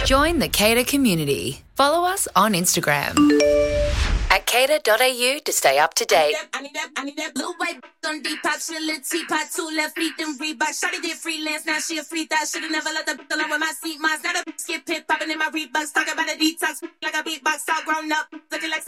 Join the Cater community. Follow us on Instagram at cater.au to stay up to date. I need that blue white on Depop, she a little teapot, 2 left feet, them Reebok. Shawty did freelance, now she a free thought. Should've never let the alone with my seat, mine's not a skip pit, popping in my Reeboks, talking about a detox, like a beatbox, all grown up, looking like